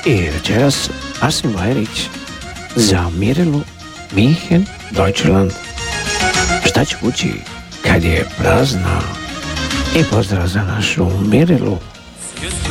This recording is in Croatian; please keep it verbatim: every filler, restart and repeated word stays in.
I večeras Arsen Vajrić za Mirelu Minhen, Deutschland. Šta će kući kad je prazna? I pozdrav za našu Mirelu.